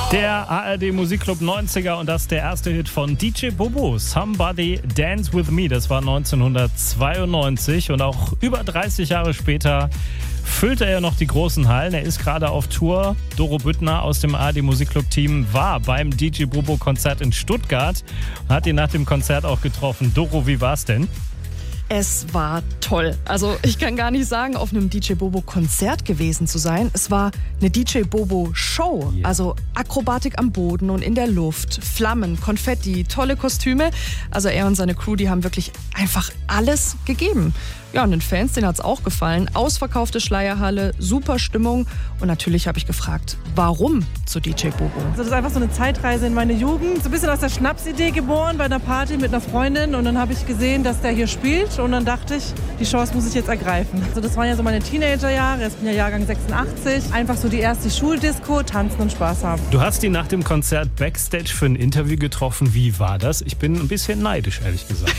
Der ARD Musikclub 90er und das ist der erste Hit von DJ Bobo, Somebody Dance With Me. Das war 1992 und auch über 30 Jahre später füllte er noch die großen Hallen. Er ist gerade auf Tour. Doro Büttner aus dem ARD Musikclub-Team war beim DJ Bobo-Konzert in Stuttgart und hat ihn nach dem Konzert auch getroffen. Doro, wie war's denn? Es war toll. Also ich kann gar nicht sagen, auf einem DJ Bobo Konzert gewesen zu sein. Es war eine DJ Bobo Show. Yeah. Also Akrobatik am Boden und in der Luft, Flammen, Konfetti, tolle Kostüme. Also er und seine Crew, die haben wirklich einfach alles gegeben. Ja, und den Fans, denen hat's auch gefallen. Ausverkaufte Schleierhalle, super Stimmung. Und natürlich habe ich gefragt, warum zu DJ Bobo? Also das ist einfach so eine Zeitreise in meine Jugend. So ein bisschen aus der Schnapsidee geboren bei einer Party mit einer Freundin. Und dann habe ich gesehen, dass der hier spielt. Und dann dachte ich, die Chance muss ich jetzt ergreifen. Also das waren ja so meine Teenagerjahre. Ich bin ja Jahrgang 86. Einfach so die erste Schuldisco, tanzen und Spaß haben. Du hast ihn nach dem Konzert Backstage für ein Interview getroffen. Wie war das? Ich bin ein bisschen neidisch, ehrlich gesagt.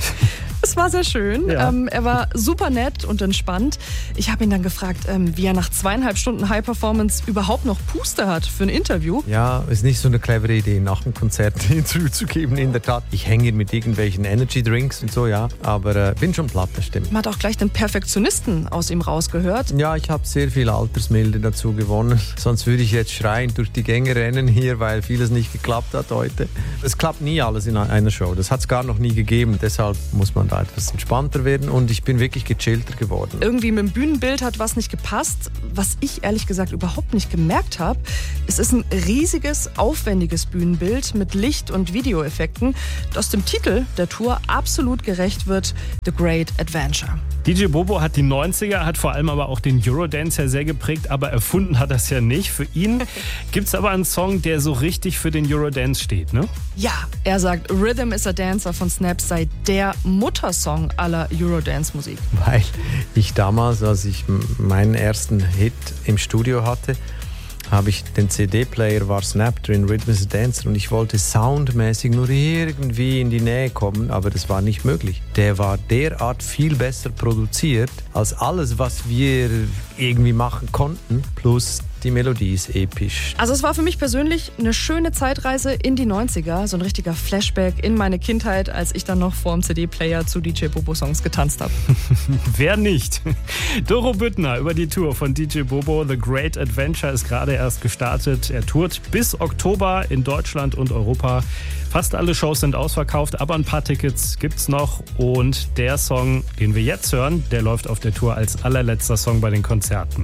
Es war sehr schön. Ja. Er war super nett und entspannt. Ich habe ihn dann gefragt, wie er nach 2,5 Stunden High Performance überhaupt noch Puste hat für ein Interview. Ja, ist nicht so eine clevere Idee, nach dem Konzert ein Interview zu geben, in der Tat. Ich hänge hier mit irgendwelchen Energy Drinks und so, ja. Aber bin schon platt, das stimmt. Man hat auch gleich den Perfektionisten aus ihm rausgehört. Ja, ich habe sehr viel Altersmilde dazu gewonnen. Sonst würde ich jetzt schreiend durch die Gänge rennen hier, weil vieles nicht geklappt hat heute. Es klappt nie alles in einer Show. Das hat es gar noch nie gegeben. Deshalb muss man da etwas entspannter werden und ich bin wirklich gechillter geworden. Irgendwie mit dem Bühnenbild hat was nicht gepasst. Was ich ehrlich gesagt überhaupt nicht gemerkt habe, es ist ein riesiges, aufwendiges Bühnenbild mit Licht- und Videoeffekten, das dem Titel der Tour absolut gerecht wird, The Great Adventure. DJ Bobo hat die 90er, hat vor allem aber auch den Eurodance ja sehr geprägt, aber erfunden hat das ja nicht. Für ihn gibt es aber einen Song, der so richtig für den Eurodance steht, ne? Ja, er sagt, Rhythm is a Dancer von Snaps sei der Muttersong aller Eurodance-Musik. Weil ich damals, als ich meinen ersten Hit im Studio hatte, habe ich den CD-Player, war Snap drin, Rhythm is a Dancer, und ich wollte soundmäßig nur irgendwie in die Nähe kommen, aber das war nicht möglich. Der war derart viel besser produziert als alles, was wir irgendwie machen konnten, plus die Melodie ist episch. Also es war für mich persönlich eine schöne Zeitreise in die 90er, so ein richtiger Flashback in meine Kindheit, als ich dann noch vorm CD-Player zu DJ Bobo-Songs getanzt habe. Wer nicht? Doro Büttner über die Tour von DJ Bobo. The Great Adventure ist gerade erst gestartet. Er tourt bis Oktober in Deutschland und Europa. Fast alle Shows sind ausverkauft, aber ein paar Tickets gibt's noch. Und der Song, den wir jetzt hören, der läuft auf der Tour als allerletzter Song bei den Konzerten.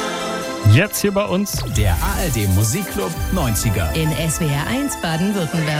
Jetzt hier bei uns der ARD Musikclub 90er in SWR 1 Baden-Württemberg.